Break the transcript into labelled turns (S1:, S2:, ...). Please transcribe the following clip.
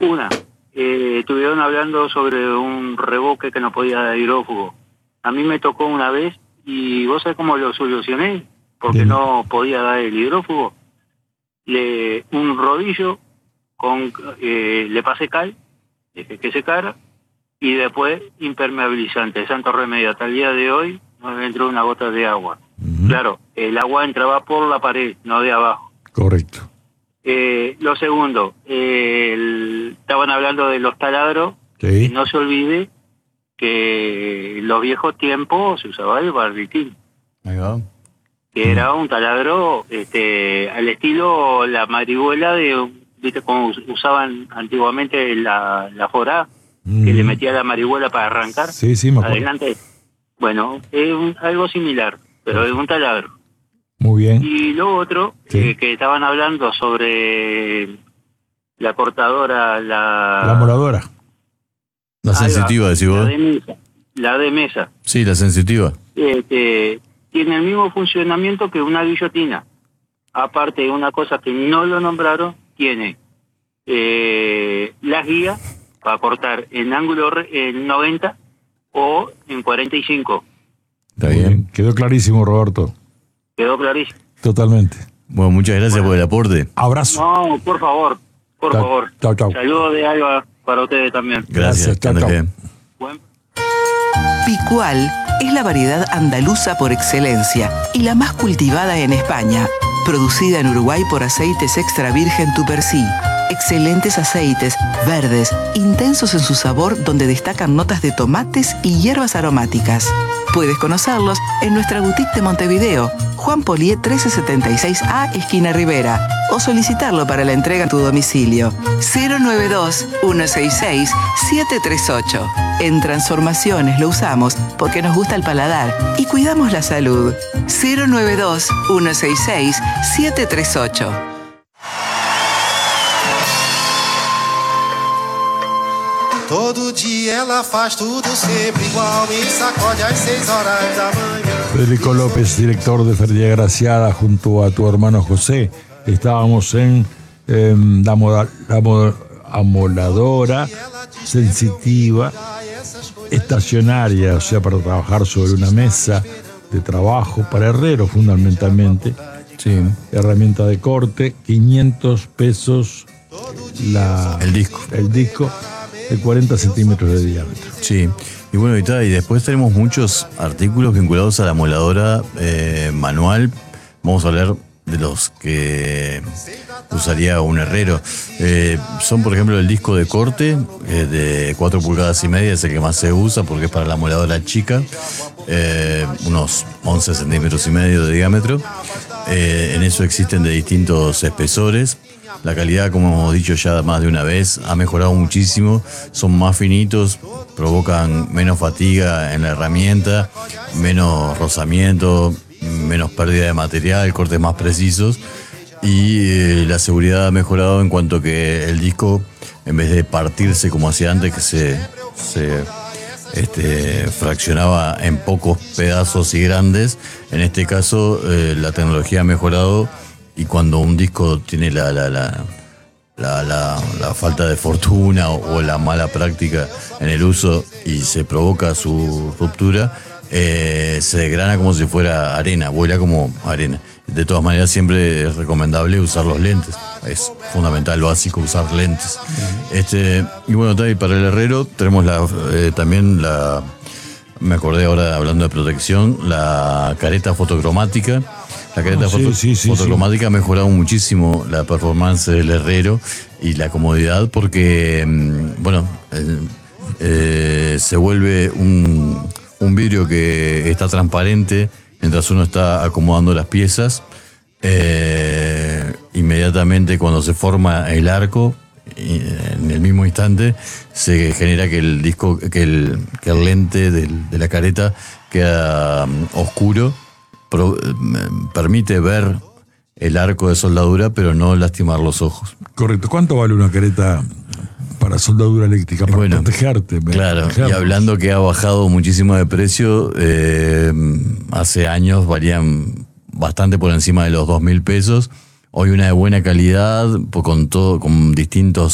S1: Una, estuvieron hablando sobre un revoque que no podía dar hidrófugo. A mí me tocó una vez y ¿vos sabés cómo lo solucioné? Porque
S2: Bien.
S1: no podía dar el hidrófugo. Un rodillo le pasé cal, dejé que secara, y después impermeabilizante, santo remedio. Hasta el día de hoy no me entró una gota de agua.
S2: Ujú.
S1: Claro, el agua entraba por la pared, no de abajo.
S2: Correcto.
S1: Lo segundo, estaban hablando de los taladros,
S2: Sí.
S1: y no se olvide que en los viejos tiempos se usaba el barritín,
S3: Ahí va.
S1: que era un taladro al estilo la marihuela ¿viste cómo usaban antiguamente la forá? Que le metía la marihuela para arrancar.
S2: Sí, me acuerdo.
S1: Adelante. Bueno, es algo similar, pero es un taladro.
S2: Muy bien.
S1: Y lo otro,
S2: Sí.
S1: que estaban hablando sobre la cortadora,
S2: La moradora.
S3: La sensitiva, decís vos.
S1: La de mesa.
S3: Sí, la sensitiva.
S1: Tiene el mismo funcionamiento que una guillotina. Aparte, una cosa que no lo nombraron, tiene las guías para cortar en ángulo en 90 o en 45.
S3: Está
S2: Muy
S3: bien.
S2: Quedó clarísimo, Roberto.
S1: ¿Quedó clarísimo?
S2: Totalmente.
S3: Bueno, muchas gracias por el aporte.
S2: Abrazo.
S1: No, por favor, por
S2: Chau,
S1: favor.
S2: chau.
S1: Saludos de Alba para ustedes también.
S3: Gracias. Que andes
S2: chau.
S3: bien.
S1: Buen
S4: Picual es la variedad andaluza por excelencia y la más cultivada en España. Producida en Uruguay por Aceites Extra Virgen Tupercí. Excelentes aceites, verdes, intensos en su sabor, donde destacan notas de tomates y hierbas aromáticas. Puedes conocerlos en nuestra boutique de Montevideo, Juan Polié 1376A, esquina Rivera, o solicitarlo para la entrega a tu domicilio. 092-166-738. En Transformaciones lo usamos porque nos gusta el paladar y cuidamos la salud. 092-166-738.
S5: Todo dia ela faz tudo sempre igual, me sacode às 6 horas da manhã.
S2: Federico López, director de Feria Graciada, junto a tu hermano José. Estábamos en la amoladora sensitiva estacionaria, o sea, para trabajar sobre una mesa de trabajo, para herreros fundamentalmente.
S3: Sí.
S2: Herramienta de corte, 500 pesos
S3: El disco.
S2: el disco de 40 centímetros de diámetro.
S3: Sí. Y bueno, y después tenemos muchos artículos vinculados a la moladora manual. Vamos a hablar de los que usaría un herrero. Son, por ejemplo, el disco de corte de 4 pulgadas y media, es el que más se usa porque es para la moladora chica, unos 11 centímetros y medio de diámetro. En eso existen de distintos espesores. La calidad, como hemos dicho ya más de una vez, ha mejorado muchísimo. Son más finitos, provocan menos fatiga en la herramienta, menos rozamiento, menos pérdida de material, cortes más precisos. Y la seguridad ha mejorado en cuanto que el disco, en vez de partirse como hacía antes, que se fraccionaba en pocos pedazos y grandes, en este caso la tecnología ha mejorado. Y cuando un disco tiene la falta de fortuna o la mala práctica en el uso y se provoca su ruptura, se desgrana como si fuera arena, vuela como arena. De todas maneras, siempre es recomendable usar los lentes. Es fundamental, básico, usar lentes. Y bueno, para el herrero tenemos también me acordé ahora hablando de protección, la careta fotocromática. La careta fotocromática ha mejorado muchísimo la performance del herrero y la comodidad porque, se vuelve un vidrio que está transparente mientras uno está acomodando las piezas. Inmediatamente cuando se forma el arco, en el mismo instante se genera que el disco, que el lente de la careta queda oscuro. Permite ver el arco de soldadura, pero no lastimar los ojos.
S2: Correcto. ¿Cuánto vale una careta para soldadura eléctrica? Para protegerte.
S3: Claro, y hablando que ha bajado muchísimo de precio, hace años valían bastante por encima de los 2.000 pesos. Hoy una de buena calidad, con distintos